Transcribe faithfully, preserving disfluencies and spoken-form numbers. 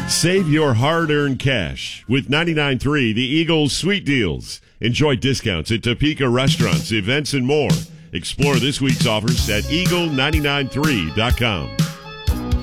Save your hard-earned cash with ninety-nine point three The Eagles Sweet Deals. Enjoy discounts at Topeka restaurants, events, and more. Explore this week's offers at eagle nine nine three dot com.